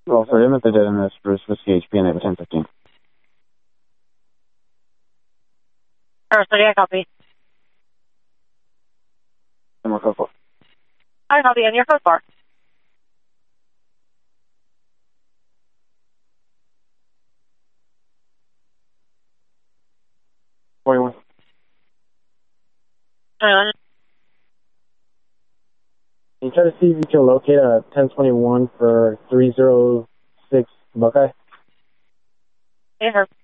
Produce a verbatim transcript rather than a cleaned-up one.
Well, for him, if they did in this, Bruce Whiskey H P and they have a ten fifteen. Or, so yeah, copy. And we're code four. I copy, and your code four. forty-one. Uh, Can you try to see if you can locate a ten twenty-one for three zero six Buckeye? yeah,